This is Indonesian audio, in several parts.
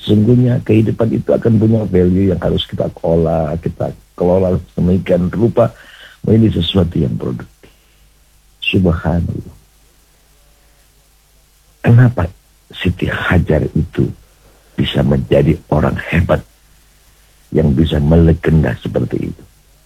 Sungguhnya kehidupan itu akan punya value yang harus kita olah, kita kelola demikian rupa menjadi sesuatu yang produktif. Subhanallah. Kenapa Siti Hajar itu bisa menjadi orang hebat yang bisa melegenda seperti itu?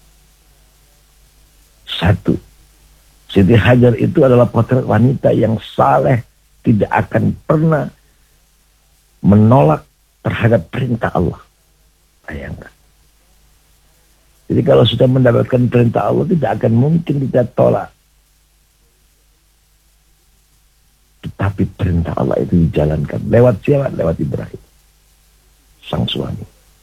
Satu, Siti Hajar itu adalah potret wanita yang saleh, tidak akan pernah menolak terhadap perintah Allah. Bayangkan. Jadi kalau sudah mendapatkan perintah Allah, tidak akan mungkin kita tolak. Tetapi perintah Allah itu dijalankan. Lewat siapa? Lewat Ibrahim, sang suami.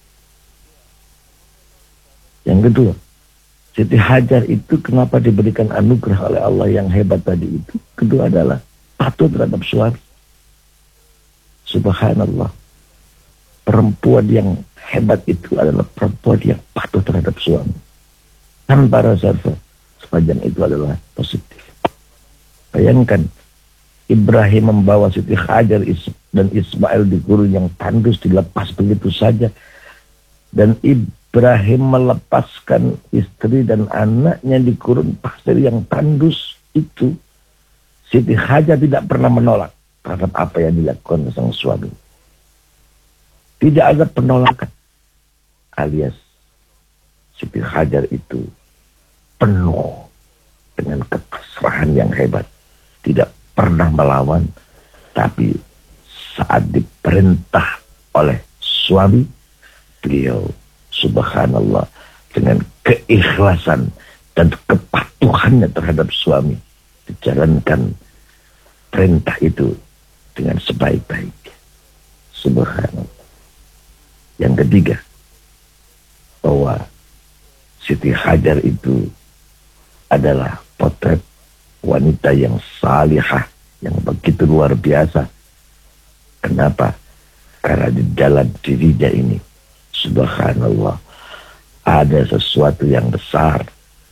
Yang kedua, Siti Hajar itu kenapa diberikan anugerah oleh Allah yang hebat tadi itu? Kedua adalah patuh terhadap suami. Subhanallah. Perempuan yang hebat itu adalah perempuan yang patuh terhadap suami. Tanpa reserve. Sepanjang itu adalah positif. Bayangkan, Ibrahim membawa Siti Hajar dan Ismail di gurun yang tandus dilepas begitu saja. Dan Ibrahim melepaskan istri dan anaknya di gurun pasir yang tandus itu. Siti Hajar tidak pernah menolak terhadap apa yang dilakukan sang suami. Tidak ada penolakan, alias Siti Hajar itu penuh dengan kepasrahan yang hebat. Tidak pernah melawan, tapi saat diperintah oleh suami, beliau subhanallah dengan keikhlasan dan kepatuhannya terhadap suami, dijalankan perintah itu dengan sebaik-baiknya. Subhanallah. Yang ketiga, bahwa Siti Hajar itu adalah potret wanita yang salihah, yang begitu luar biasa. Kenapa? Karena di dalam dirinya ini, subhanallah, ada sesuatu yang besar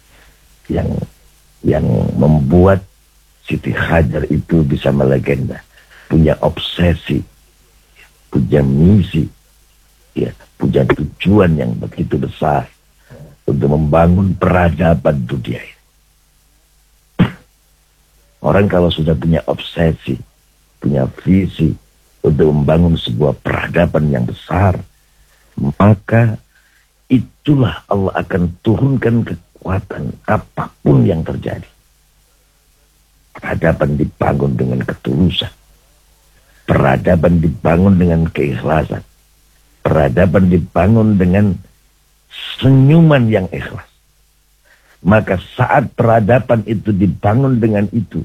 yang membuat Siti Hajar itu bisa melegenda, punya obsesi, punya misi, ya, punya tujuan yang begitu besar untuk membangun peradaban dunia ini. Orang kalau sudah punya obsesi, punya visi untuk membangun sebuah peradaban yang besar, maka itulah Allah akan turunkan kekuatan apapun yang terjadi. Peradaban dibangun dengan ketulusan. Peradaban dibangun dengan keikhlasan. Peradaban dibangun dengan senyuman yang ikhlas. Maka saat peradaban itu dibangun dengan itu,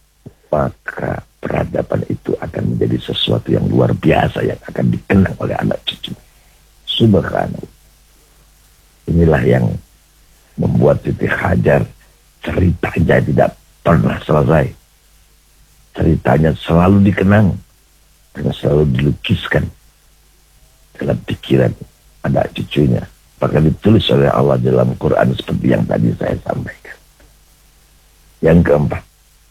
maka peradaban itu akan menjadi sesuatu yang luar biasa yang akan dikenang oleh anak cucu. Subhanallah. Inilah yang membuat Siti Hajar ceritanya tidak pernah selesai. Ceritanya selalu dikenang dan selalu dilukiskan dalam pikiran anak cucunya. Bahkan ditulis oleh Allah dalam Quran seperti yang tadi saya sampaikan. Yang keempat,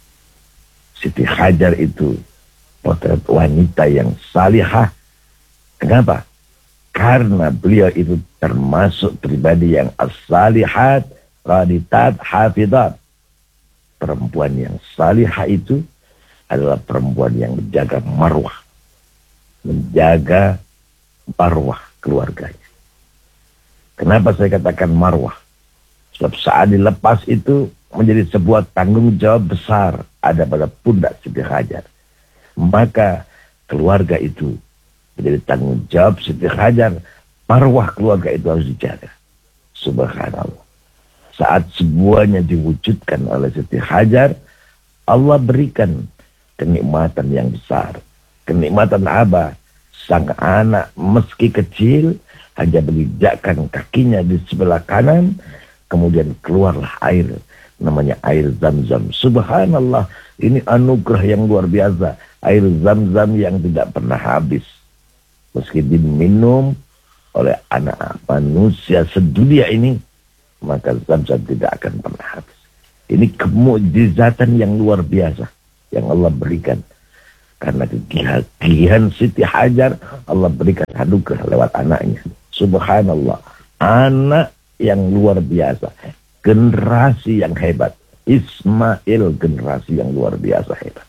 Siti Hajar itu potret wanita yang salihah. Kenapa? Karena beliau itu termasuk pribadi yang as-salihat, qanitat, hafidat. Perempuan yang salihah itu adalah perempuan yang menjaga marwah. Menjaga marwah keluarganya. Kenapa saya katakan marwah? Sebab saat dilepas itu menjadi sebuah tanggung jawab besar ada pada pundak Siti Hajar. Maka keluarga itu menjadi tanggung jawab Siti Hajar. Marwah keluarga itu harus dijaga. Subhanallah. Saat semuanya diwujudkan oleh Siti Hajar, Allah berikan kenikmatan yang besar. Kenikmatan apa? Sang anak meski kecil hanya menginjakkan kakinya di sebelah kanan, kemudian keluarlah air, namanya air Zam-Zam. Subhanallah, ini anugerah yang luar biasa. Air Zam-Zam yang tidak pernah habis. Meski diminum oleh anak manusia sedunia ini, maka Zam-Zam tidak akan pernah habis. Ini kemukjizatan yang luar biasa yang Allah berikan. Karena kegigihan Siti Hajar, Allah berikan anugerah lewat anaknya. Subhanallah, anak yang luar biasa, generasi yang hebat. Ismail generasi yang luar biasa hebat.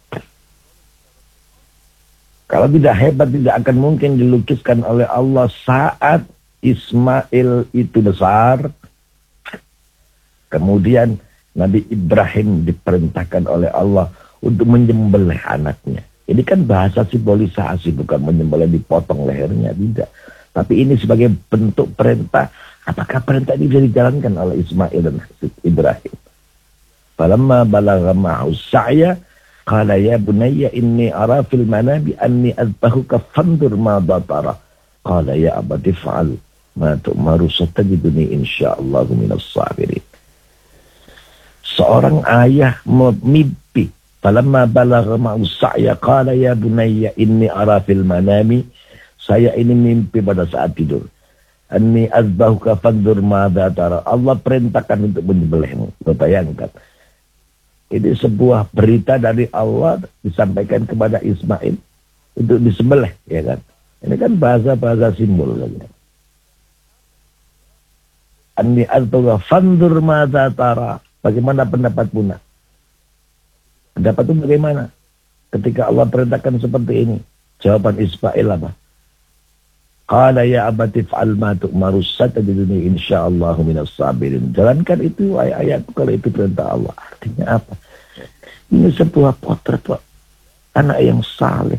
Kalau tidak hebat, tidak akan mungkin dilukiskan oleh Allah saat Ismail itu besar. Kemudian Nabi Ibrahim diperintahkan oleh Allah untuk menyembelih anaknya. Ini kan bahasa simbolisasi, bukan menyembelih dipotong lehernya, tidak. Tapi ini sebagai bentuk perintah. Apakah perintah ini bisa dijalankan oleh Ismail dan Ibrahim? Falamma balagha ma'hu sa'ya qala ya bunayya inni ara fil manami anni azbahuka fandur ma tara. Qala ya abati fa'al ma tu'maru satajiduni insyaallahu minas sabirin. Seorang ayah mimpi. Falamma balagha ma'hu sa'ya qala ya bunayya inni ara fil manami, saya ini mimpi pada saat tidur. Anni azbahuka fandur ma tara. Allah perintahkan untuk menyembelihmu. Bayangkan. Ini sebuah berita dari Allah disampaikan kepada Ismail untuk disembelih, ya kan? Ini kan bahasa-bahasa simbol saja. Anni azbahuka fandur ma tara. Bagaimana pendapat Buna? Pendapat itu bagaimana? Ketika Allah perintahkan seperti ini. Jawaban Ismail apa? Qala ya abati fa'al ma tu'maru satajiduni insyaallahu minas sabirin. Jalankan itu ayat-ayat kalau itu perintah Allah. Artinya apa? Ini sebuah potret Pak. Anak yang saleh.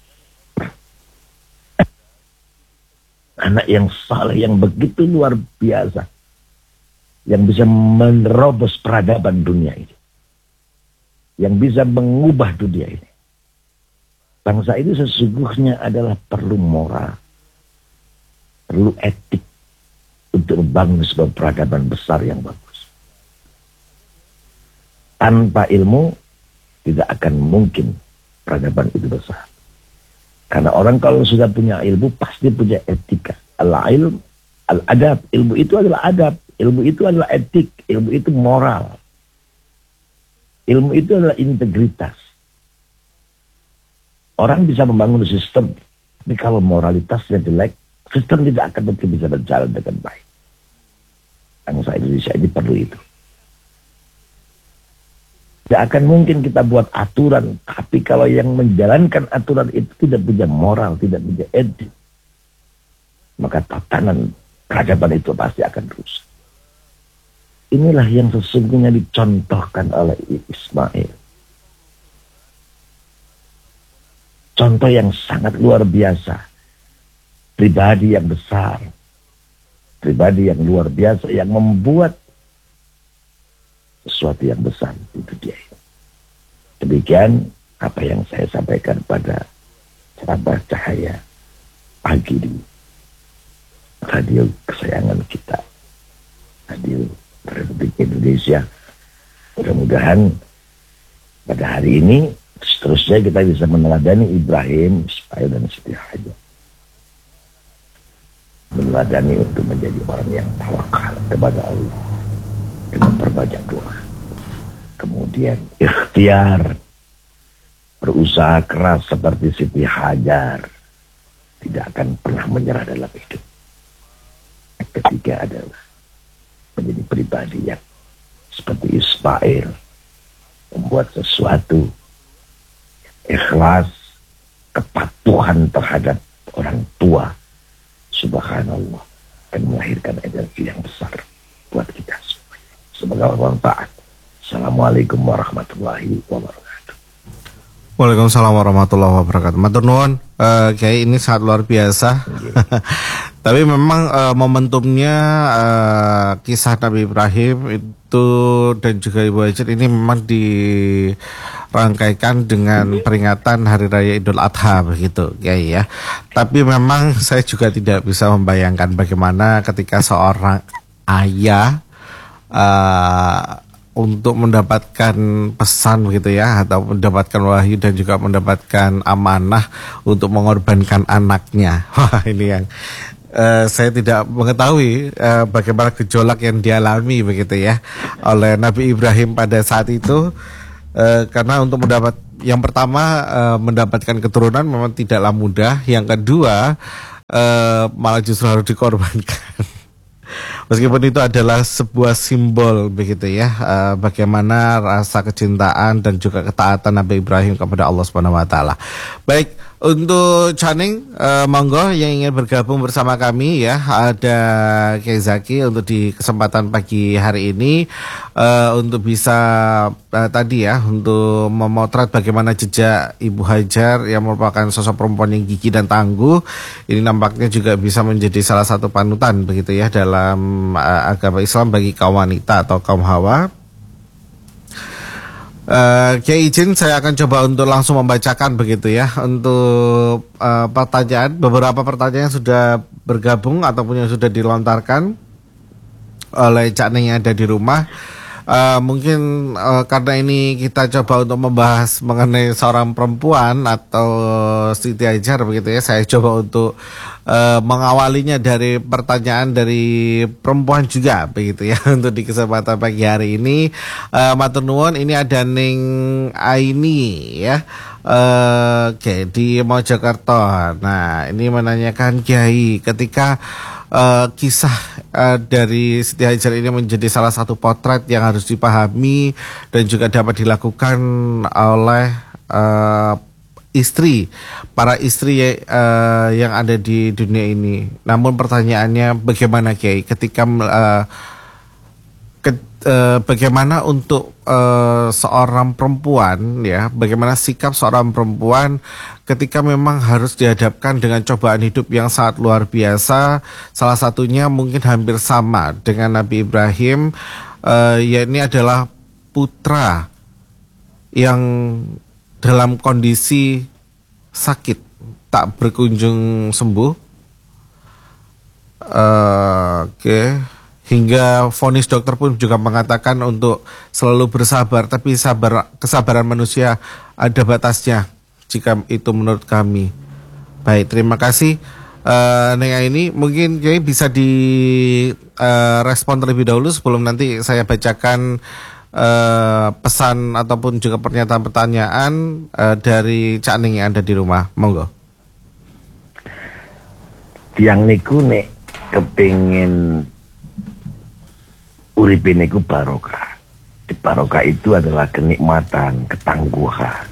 Anak yang saleh yang begitu luar biasa. Yang bisa menerobos peradaban dunia ini. Yang bisa mengubah dunia ini. Bangsa ini sesungguhnya adalah perlu moral. Perlu etik. Untuk membangun sebuah peradaban besar yang bagus. Tanpa ilmu, tidak akan mungkin peradaban itu besar. Karena orang kalau sudah punya ilmu, pasti punya etika. Al-ilm, al-adab. Ilmu itu adalah adab. Ilmu itu adalah etik. Ilmu itu moral. Ilmu itu adalah integritas. Orang bisa membangun sistem. Tapi kalau moralitasnya jelek, sistem tidak akan mungkin bisa berjalan dengan baik. Bangsa Indonesia ini perlu itu. Tidak akan mungkin kita buat aturan. Tapi kalau yang menjalankan aturan itu tidak punya moral, tidak punya etik, maka tatanan peradaban itu pasti akan rusak. Inilah yang sesungguhnya dicontohkan oleh Ismail. Contoh yang sangat luar biasa. Pribadi yang besar. Pribadi yang luar biasa yang membuat sesuatu yang besar itu dia. Demikian apa yang saya sampaikan pada sahabat cahaya pagi di radio kesayangan kita. Radio Republik Indonesia. Mudah-mudahan pada hari ini seterusnya kita bisa meneladani Ibrahim, Ismail dan Siti Hajar. Meneladani untuk menjadi orang yang tawakal kepada Allah dengan berbanyak doa. Kemudian ikhtiar, berusaha keras seperti Siti Hajar, tidak akan pernah menyerah dalam hidup. Ketiga adalah menjadi pribadi yang seperti Ismail, membuat sesuatu ikhlas, kepatuhan terhadap orang tua, subhanallah, dan melahirkan energi yang besar buat kita semuanya. Semoga bermanfaat. Assalamualaikum warahmatullahi wabarakatuh. Waalaikumsalam warahmatullahi wabarakatuh. Matur nuwun, Kiai, ini sangat luar biasa. Tapi memang momentumnya kisah Nabi Ibrahim itu dan juga Ibu Hajar ini memang dirangkaikan dengan peringatan Hari Raya Idul Adha begitu, Kiai ya. Tapi memang saya juga tidak bisa membayangkan bagaimana ketika seorang ayah untuk mendapatkan pesan begitu ya, atau mendapatkan wahyu dan juga mendapatkan amanah untuk mengorbankan anaknya. Wah, ini yang saya tidak mengetahui bagaimana gejolak yang dialami begitu ya oleh Nabi Ibrahim pada saat itu, karena untuk mendapat yang pertama mendapatkan keturunan memang tidaklah mudah. Yang kedua malah justru harus dikorbankan. Meskipun itu adalah sebuah simbol begitu ya, bagaimana rasa kecintaan dan juga ketaatan Nabi Ibrahim kepada Allah Subhanahu wa taala. Baik, untuk Caning, monggo yang ingin bergabung bersama kami ya, ada Kiai Zaki untuk di kesempatan pagi hari ini untuk bisa tadi ya, untuk memotret bagaimana jejak Ibu Hajar yang merupakan sosok perempuan yang gigih dan tangguh. Ini nampaknya juga bisa menjadi salah satu panutan begitu ya dalam agama Islam bagi kaum wanita atau kaum hawa. Kiai izin saya akan coba untuk langsung membacakan begitu ya untuk beberapa pertanyaan yang sudah bergabung ataupun yang sudah dilontarkan oleh Cak Neng yang ada di rumah. Mungkin karena ini kita coba untuk membahas mengenai seorang perempuan atau Siti Hajar begitu ya, saya coba untuk mengawalinya dari pertanyaan dari perempuan juga begitu ya untuk di kesempatan pagi hari ini. Matur nuwun, ini ada Ning Aini ya. Oke, di Mojokerto. Nah, ini menanyakan Kiai, ketika kisah dari Siti Hajar ini menjadi salah satu potret yang harus dipahami dan juga dapat dilakukan oleh para istri yang ada di dunia ini. Namun pertanyaannya, bagaimana Kiai ketika bagaimana untuk seorang perempuan ya, bagaimana sikap seorang perempuan ketika memang harus dihadapkan dengan cobaan hidup yang sangat luar biasa, salah satunya mungkin hampir sama dengan Nabi Ibrahim, yakni adalah putra yang dalam kondisi sakit tak berkunjung sembuh. Oke. Hingga vonis dokter pun juga mengatakan untuk selalu bersabar, tapi kesabaran manusia ada batasnya jika itu menurut kami. Baik, terima kasih Neng ini. Mungkin Kiai bisa respon terlebih dahulu sebelum nanti saya bacakan pesan ataupun juga pernyataan pertanyaan dari Cak Neng yang ada di rumah. Monggo. Tiang niku nek kepingin uripe niku barokah. Di barokah itu adalah kenikmatan, ketangguhan.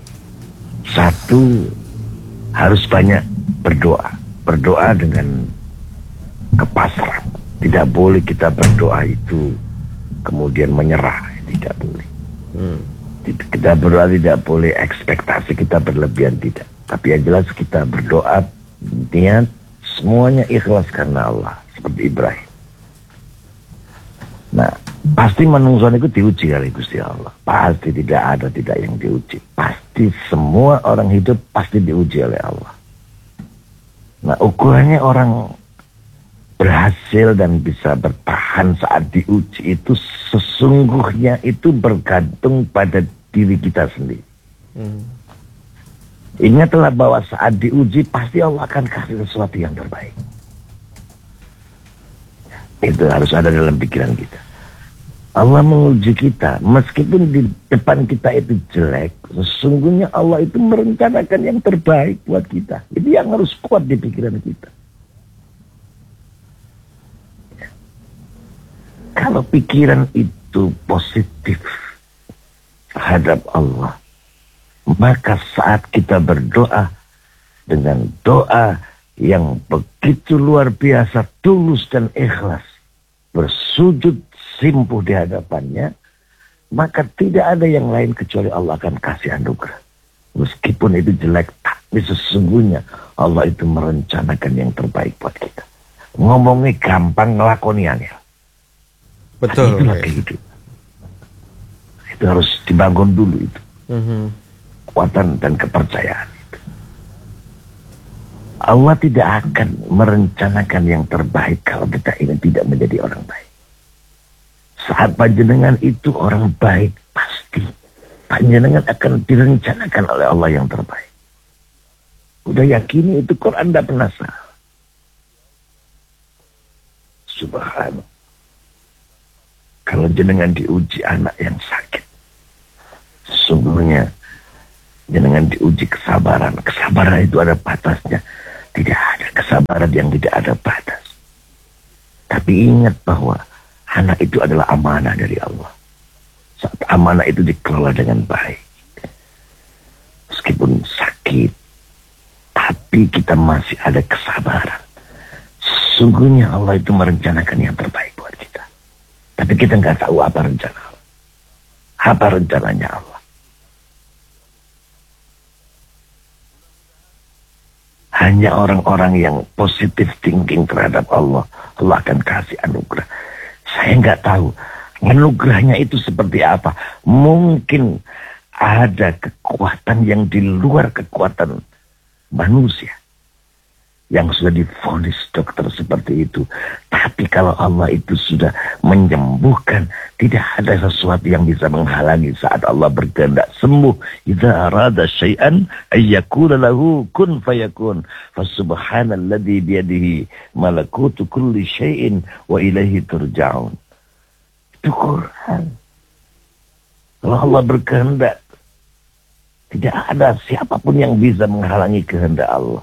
Satu, harus banyak berdoa. Berdoa dengan kepasrahan. Tidak boleh kita berdoa itu kemudian menyerah. Tidak boleh. Kita berdoa tidak boleh ekspektasi kita berlebihan, tidak. Tapi yang jelas kita berdoa niat semuanya ikhlas karena Allah, seperti Ibrahim. Nah, pasti manungsa itu diuji oleh Gusti Allah. Pasti tidak yang diuji. Pasti semua orang hidup pasti diuji oleh Allah. Nah, ukurannya orang berhasil dan bisa bertahan saat diuji itu sesungguhnya itu bergantung pada diri kita sendiri. Ingatlah bahwa saat diuji pasti Allah akan kasih sesuatu yang terbaik. Itu harus ada dalam pikiran kita. Allah menguji kita, meskipun di depan kita itu jelek, sesungguhnya Allah itu merencanakan yang terbaik buat kita. Itu yang harus kuat di pikiran kita. Kalau pikiran itu positif terhadap Allah, maka saat kita berdoa dengan doa yang begitu luar biasa, tulus dan ikhlas, bersujud simpuh di hadapannya, maka tidak ada yang lain kecuali Allah akan kasih anugerah. Meskipun itu jelek, tapi sesungguhnya Allah itu merencanakan yang terbaik buat kita. Ngomongnya gampang, ngelakoni angel. Betul. Itulah kehidupan. Itu harus dibangun dulu itu. Kekuatan dan kepercayaan itu. Allah tidak akan merencanakan yang terbaik kalau kita ini tidak menjadi orang baik. Saat panjenengan itu orang baik, pasti panjenengan akan direncanakan oleh Allah yang terbaik. Udah yakini itu, Quran tidak pernah salah. Subhanallah. Kalau jenengan diuji anak yang sakit, sesungguhnya jenengan diuji kesabaran. Kesabaran itu ada batasnya. Tidak ada kesabaran yang tidak ada batas. Tapi ingat bahwa anak itu adalah amanah dari Allah. Saat amanah itu dikelola dengan baik, meskipun sakit, tapi kita masih ada kesabaran. Sesungguhnya Allah itu merencanakan yang terbaik buat kita. Tapi kita nggak tahu apa rencana Allah. Apa rencananya Allah. Hanya orang-orang yang positive thinking terhadap Allah, Allah akan kasih anugerah. Saya nggak tahu anugerahnya itu seperti apa. Mungkin ada kekuatan yang di luar kekuatan manusia yang sudah divonis dokter seperti itu. Tapi kalau Allah itu sudah menyembuhkan, tidak ada sesuatu yang bisa menghalangi saat Allah berkehendak sembuh. Idza arada syai'an ayyakuna lahu kun fayakun. Fasubhanalladzi biyadihi malakutu kulli syai'in wa ilaihi turja'un. Itu Quran. Kalau Allah berkehendak, tidak ada siapapun yang bisa menghalangi kehendak Allah.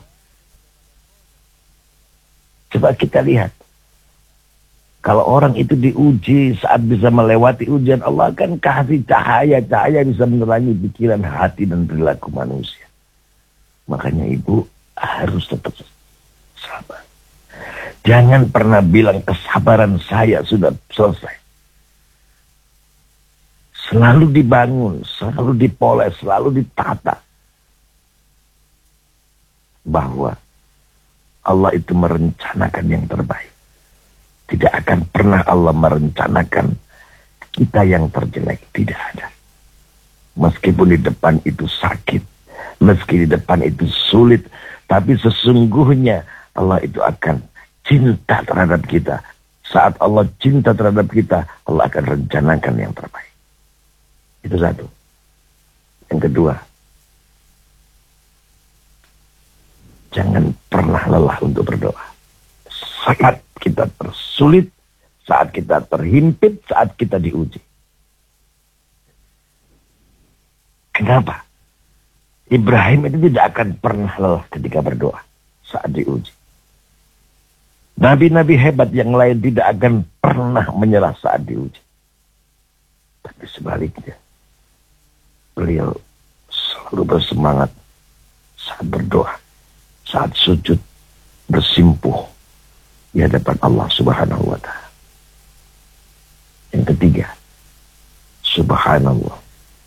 Coba kita lihat. Kalau orang itu diuji saat bisa melewati ujian, Allah akan kasih cahaya-cahaya bisa menerangi pikiran, hati, dan perilaku manusia. Makanya ibu harus tetap sabar. Jangan pernah bilang kesabaran saya sudah selesai. Selalu dibangun, selalu dipoles, selalu ditata. Bahwa Allah itu merencanakan yang terbaik. Tidak akan pernah Allah merencanakan kita yang terjelek. Tidak ada. Meskipun di depan itu sakit, meski di depan itu sulit, tapi sesungguhnya Allah itu akan cinta terhadap kita. Saat Allah cinta terhadap kita, Allah akan rencanakan yang terbaik. Itu satu. Yang kedua, jangan pernah lelah untuk berdoa. Saat kita tersulit, saat kita terhimpit, saat kita diuji. Kenapa? Ibrahim itu tidak akan pernah lelah ketika berdoa saat diuji. Nabi-nabi hebat yang lain tidak akan pernah menyerah saat diuji. Tapi sebaliknya, beliau selalu bersemangat saat berdoa, saat sujud, bersimpuh di hadapan Allah Subhanahu wa ta'ala. Yang ketiga, subhanallah,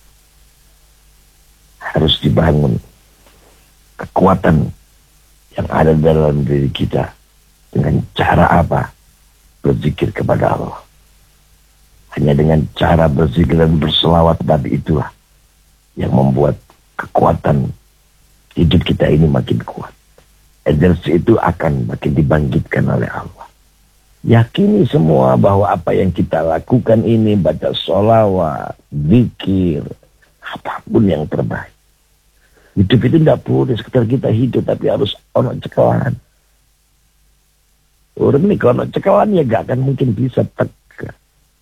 harus dibangun kekuatan yang ada dalam diri kita dengan cara apa? Berzikir kepada Allah. Hanya dengan cara berzikir dan berselawat Nabi itulah yang membuat kekuatan hidup kita ini makin kuat. Energi itu akan makin dibangkitkan oleh Allah. Yakini semua bahwa apa yang kita lakukan ini, baca sholawat, zikir, apapun yang terbaik. Hidup itu tidak boleh sekedar kita hidup, tapi harus ono cekelan. Orang ini kalau cekelan ya gak akan mungkin bisa tegak.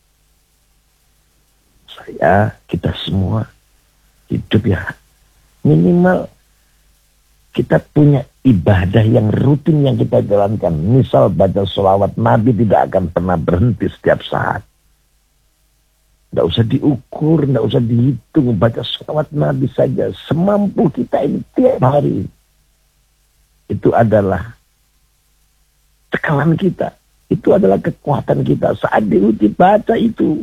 Kita semua hidup ya minimal kita punya ibadah yang rutin yang kita jalankan. Misal baca sholawat Nabi tidak akan pernah berhenti setiap saat. Tidak usah diukur, tidak usah dihitung. Baca sholawat Nabi saja semampu kita ini tiap hari. Itu adalah tekanan kita. Itu adalah kekuatan kita. Saat diuji baca itu.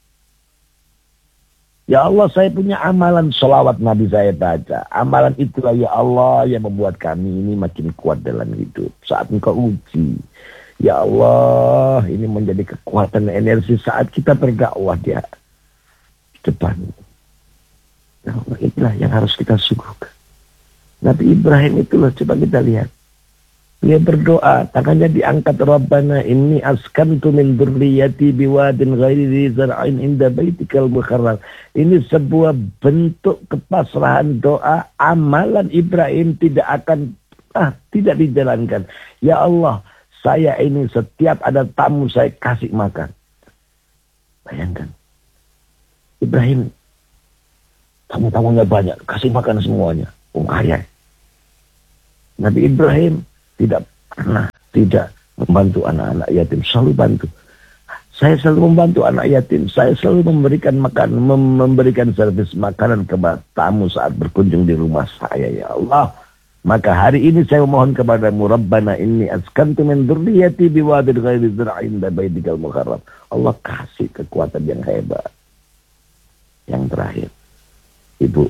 Ya Allah, saya punya amalan sholawat Nabi saya baca. Amalan itulah ya Allah yang membuat kami ini makin kuat dalam hidup. Saat engkau uji, ya Allah, ini menjadi kekuatan dan energi saat kita berdakwah di depan. Ya Allah, itulah yang harus kita suguhkan. Nabi Ibrahim itulah, coba kita lihat. Dia berdoa, tangannya diangkat, Rabbana inni askantu min dzurriyyati biwadin ghairi dzi zar'in inda baitikal muharram. Ini sebuah bentuk kepasrahan doa. Amalan Ibrahim tidak dijalankan. Ya Allah, saya ini setiap ada tamu saya kasih makan. Bayangkan. Ibrahim tamu-tamunya banyak, kasih makan semuanya. Kaya. Nabi Ibrahim tidak pernah tidak membantu anak-anak yatim, selalu bantu. Saya selalu membantu anak yatim, saya selalu memberikan makan, memberikan servis makanan kepada tamu saat berkunjung di rumah saya, ya Allah. Maka hari ini saya memohon kepadamu, Rabbana inni askantu min dzurriyyati biwadin ghairi dzar'in inda baitikal muharram. Allah kasih kekuatan yang hebat. Yang terakhir, Ibu,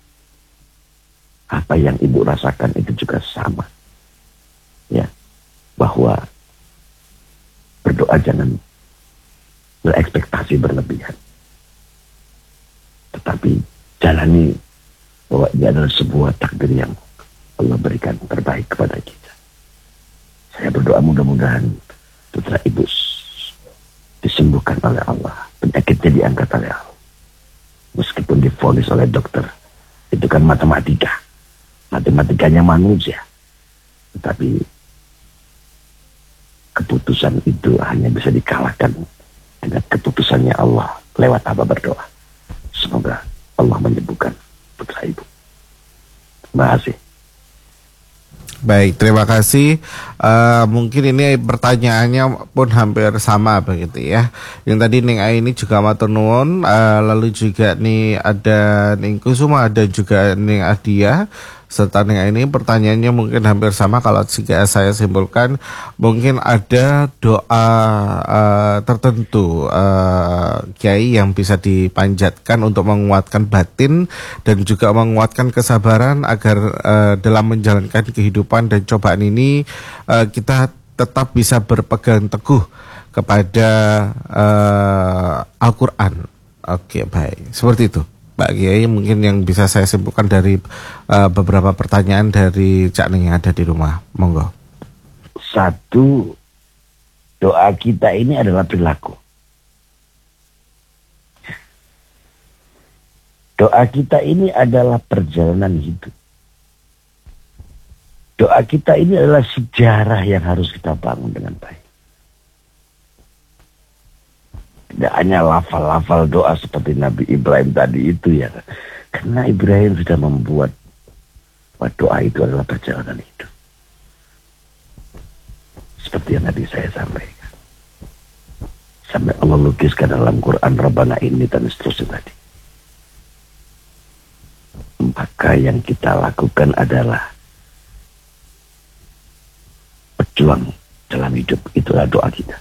apa yang Ibu rasakan itu juga sama. Ya, bahwa berdoa jangan berekspektasi berlebihan. Tetapi jalani bahwa ini adalah sebuah takdir yang Allah berikan terbaik kepada kita. Saya berdoa mudah-mudahan putra Ibu disembuhkan oleh Allah, penyakitnya diangkat oleh Allah. Meskipun divonis oleh dokter, itu kan matematikanya manusia. Tetapi keputusan itu hanya bisa dikalahkan dengan keputusannya Allah lewat apa berdoa. Semoga Allah menyembuhkan putra Ibu. Terima kasih. Baik, terima kasih. Mungkin ini pertanyaannya pun hampir sama begitu ya. Yang tadi Ning Aini juga matur nuwun, lalu juga nih ada Ning Kusuma, ada juga Ning Adia serta Ning Aini. Pertanyaannya mungkin hampir sama. Kalau jika saya simpulkan, mungkin ada doa tertentu Kiai yang bisa dipanjatkan untuk menguatkan batin dan juga menguatkan kesabaran agar dalam menjalankan kehidupan dan cobaan ini kita tetap bisa berpegang teguh kepada Al-Quran. Oke, baik. Seperti itu, Pak Kiai, mungkin yang bisa saya simpulkan dari beberapa pertanyaan dari Cak Ning yang ada di rumah. Monggo. Satu, doa kita ini adalah perilaku. Doa kita ini adalah perjalanan hidup. Doa kita ini adalah sejarah yang harus kita bangun dengan baik. Tidak hanya lafal-lafal doa seperti Nabi Ibrahim tadi itu ya. Karena Ibrahim sudah membuat bahwa doa itu adalah perjalanan hidup. Seperti yang tadi saya sampaikan. Sampai Allah lukiskan dalam Quran Rabbana ini dan seterusnya tadi. Maka yang kita lakukan adalah berjuang dalam hidup, itulah doa kita.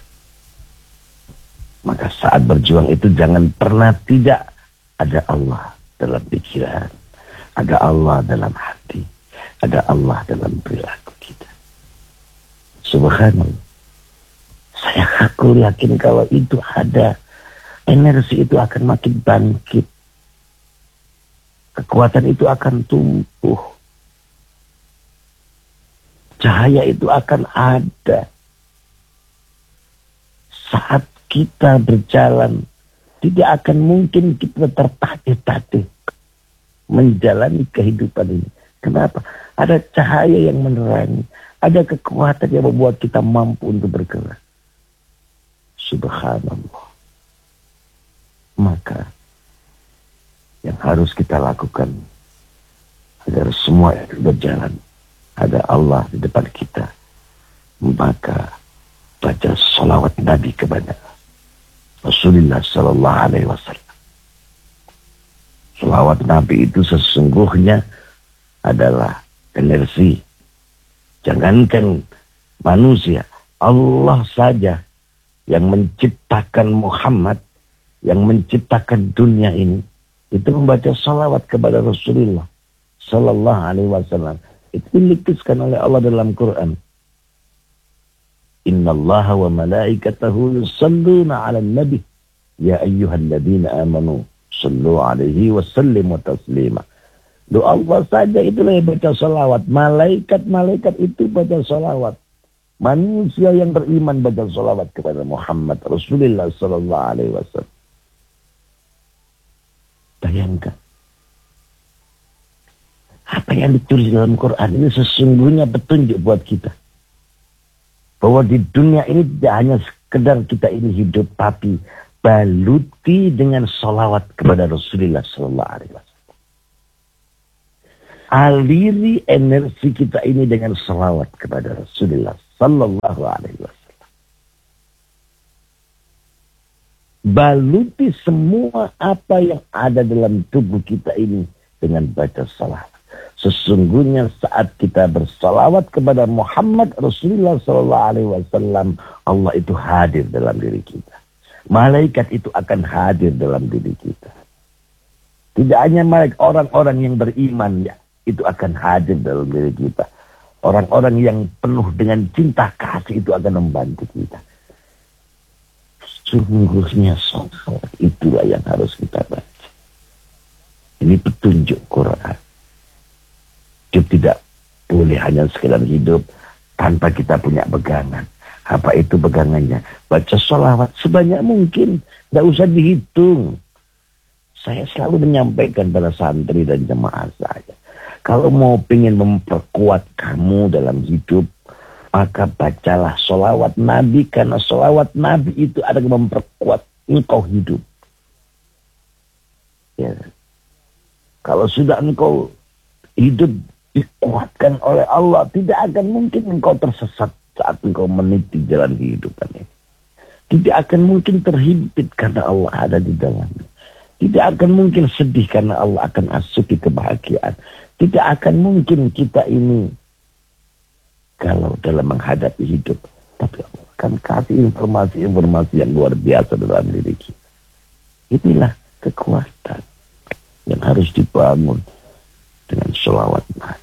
Maka saat berjuang itu jangan pernah tidak ada Allah dalam pikiran, ada Allah dalam hati, ada Allah dalam perilaku kita. Subhanallah. Aku yakin kalau itu ada, energi itu akan makin bangkit. Kekuatan itu akan tumbuh. Cahaya itu akan ada. Saat kita berjalan, tidak akan mungkin kita tertatih-tatih menjalani kehidupan ini. Kenapa? Ada cahaya yang menerangi. Ada kekuatan yang membuat kita mampu untuk bergerak. Subhanallah. Maka yang harus kita lakukan agar semua itu berjalan, ada Allah di depan kita, maka baca salawat Nabi kepada Rasulullah Sallallahu Alaihi Wasallam. Salawat Nabi itu sesungguhnya adalah energi. Jangankan manusia, Allah saja yang menciptakan Muhammad, yang menciptakan dunia ini, itu membaca salawat kepada Rasulullah Sallallahu Alaihi Wasallam. Itu dilukiskan oleh Allah dalam Quran. Inna Allah wa malaikatahu yusalluna ala nabi ya ayyuhalladzina amanu sallu alaihi wa sallimu taslima. Doa Allah saja itulah yang baca salawat. Malaikat-malaikat itu baca salawat. Manusia yang beriman baca salawat kepada Muhammad Rasulullah Sallallahu Alaihi Wasallam. Bayangkan. Apa yang ditulis dalam Quran ini sesungguhnya petunjuk buat kita. Bahwa di dunia ini tidak hanya sekedar kita ini hidup, tapi baluti dengan salawat kepada Rasulullah Sallallahu Alaihi Wasallam. aliri energi kita ini dengan salawat kepada Rasulullah Sallallahu Alaihi Wasallam. Baluti semua apa yang ada dalam tubuh kita ini dengan baca salawat. Sesungguhnya saat kita bersalawat kepada Muhammad Rasulullah Sallallahu Alaihi Wasallam, Allah itu hadir dalam diri kita. Malaikat itu akan hadir dalam diri kita. Tidak hanya malaikat, orang-orang yang beriman ya, itu akan hadir dalam diri kita. Orang-orang yang penuh dengan cinta kasih itu akan membantu kita. Sungguhnya salawat itulah yang harus kita baca. Ini petunjuk Quran. Hidup tidak boleh hanya sekedar hidup tanpa kita punya pegangan. Apa itu pegangannya? Baca sholawat sebanyak mungkin. Tidak usah dihitung. Saya selalu menyampaikan pada santri dan jemaah saya. Kalau mau ingin memperkuat kamu dalam hidup, maka bacalah sholawat Nabi. Karena sholawat Nabi itu ada memperkuat engkau hidup. Ya. Kalau sudah engkau hidup dikuatkan oleh Allah, tidak akan mungkin engkau tersesat saat engkau meniti jalan kehidupan ini. Tidak akan mungkin terhimpit karena Allah ada di dalamnya. Tidak akan mungkin sedih karena Allah akan asuki kebahagiaan. Tidak akan mungkin kita ini kalau dalam menghadapi hidup, tapi Allah akan kasih informasi-informasi yang luar biasa dalam diri kita. Inilah kekuatan yang harus dibangun dengan sholawat Nabi.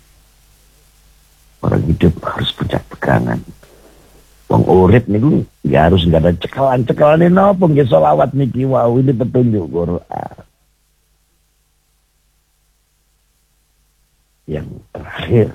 Orang hidup harus punya pegangan. Wong urip niku ya harus nggak ada cekalan-cekalan ini nopo nggih sholawat niki wau ini petunjuk Quran. Yang terakhir,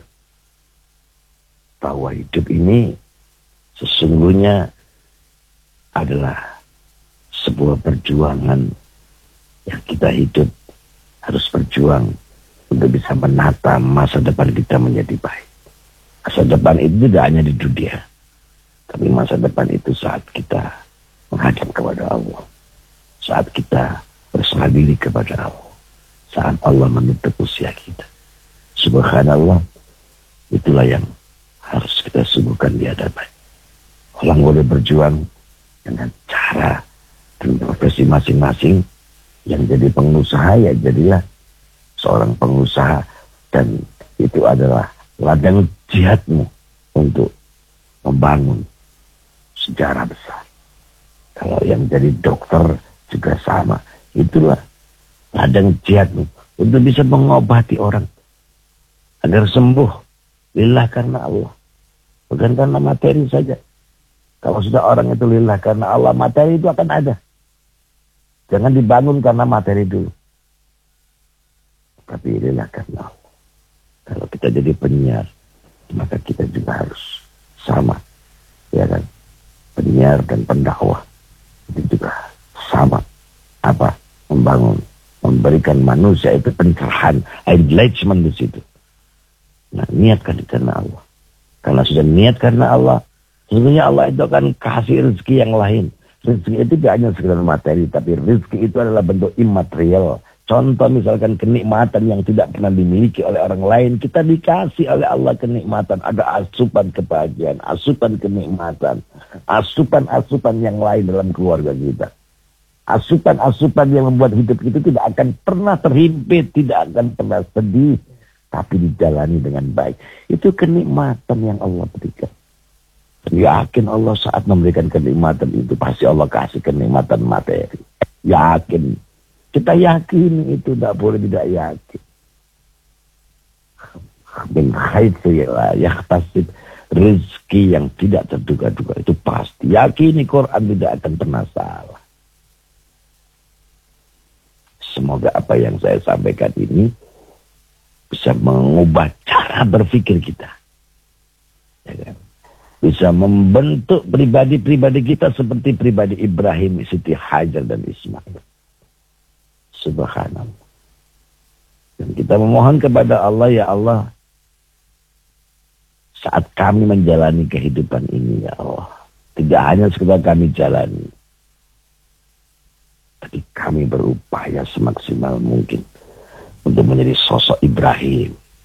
bahwa hidup ini sesungguhnya adalah sebuah perjuangan yang kita hidup harus berjuang untuk bisa menata masa depan kita menjadi baik. Masa depan itu tidak hanya di dunia, tapi masa depan itu saat kita menghadap kepada Allah, saat kita berserah diri kepada Allah, saat Allah menutup usia kita. Subhanallah, itulah yang harus kita sungguhkan di hadapan. Orang boleh berjuang dengan cara dan profesi masing-masing. Yang jadi pengusaha ya jadilah seorang pengusaha, dan itu adalah ladang jihadmu untuk membangun sejarah besar. Kalau yang jadi dokter juga sama, itulah ladang jihadmu untuk bisa mengobati orang agar sembuh lillah karena Allah, bukan karena materi saja. Kalau sudah orang itu lillah karena Allah, materi itu akan ada. Jangan dibangun karena materi dulu, tapi lillah karena Allah. Kalau kita jadi penyiar, maka kita juga harus sama, ya kan? Penyiar dan pendakwah itu juga sama. Apa? Membangun, memberikan manusia itu pencerahan, enlightenment di situ. Nah, niatkan karena Allah. Karena sudah niat karena Allah, sesungguhnya Allah itu akan kasih rezeki yang lain. Rezeki itu tidak hanya sekedar materi, tapi rezeki itu adalah bentuk imaterial. Contoh misalkan kenikmatan yang tidak pernah dimiliki oleh orang lain, kita dikasih oleh Allah kenikmatan. Ada asupan kebahagiaan, asupan kenikmatan, asupan-asupan yang lain dalam keluarga kita. Asupan-asupan yang membuat hidup kita tidak akan pernah terhimpit, tidak akan pernah sedih, tapi dijalani dengan baik. Itu kenikmatan yang Allah berikan. Yakin Allah saat memberikan kenikmatan itu, pasti Allah kasih kenikmatan materi. Yakin. Kita yakin itu, tidak boleh tidak yakin. Min haitsu la yahtasib, rezeki yang tidak terduga-duga itu pasti. Yakini Quran tidak akan pernah salah. Semoga apa yang saya sampaikan ini bisa mengubah cara berpikir kita. Ya kan? Bisa membentuk pribadi-pribadi kita seperti pribadi Ibrahim, Siti Hajar dan Ismail. Subhanallah. Dan kita memohon kepada Allah, ya Allah, saat kami menjalani kehidupan ini, ya Allah, tidak hanya sekedar kami jalani, kami berupaya semaksimal mungkin untuk menjadi sosok Ibrahim,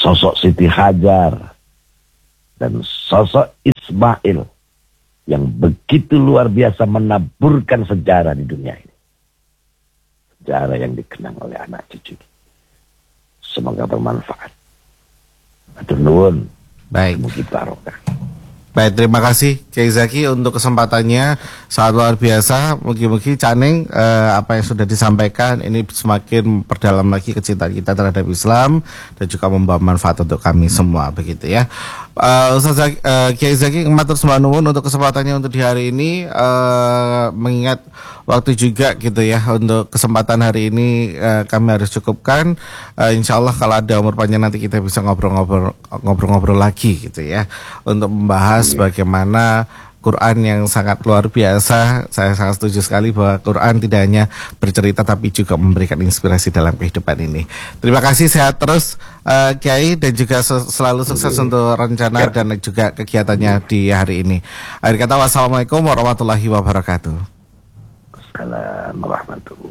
sosok Siti Hajar, dan sosok Ismail yang begitu luar biasa menaburkan sejarah di dunia ini. Sejarah yang dikenang oleh anak cucu. Semoga bermanfaat. Atur nuwun. Baik. Mugi barokah. Baik, terima kasih Kiai Zaki untuk kesempatannya, sangat luar biasa. Mugi-mugi Caneng apa yang sudah disampaikan ini semakin perdalam lagi kecintaan kita terhadap Islam dan juga membawa manfaat untuk kami semua, begitu ya. Ustaz Kiai Zaki matur sembah nuwun untuk kesempatannya untuk di hari ini, mengingat waktu juga gitu ya, untuk kesempatan hari ini kami harus cukupkan. Insya Allah kalau ada umur panjang nanti kita bisa ngobrol-ngobrol lagi gitu ya, untuk membahas bagaimana Quran yang sangat luar biasa. Saya sangat setuju sekali bahwa Quran tidak hanya bercerita tapi juga memberikan inspirasi dalam kehidupan ini. Terima kasih, sehat terus Kiai, dan juga selalu sukses untuk rencana dan juga kegiatannya di hari ini. Akhir kata, wassalamualaikum warahmatullahi wabarakatuh. Assalamualaikum warahmatullahi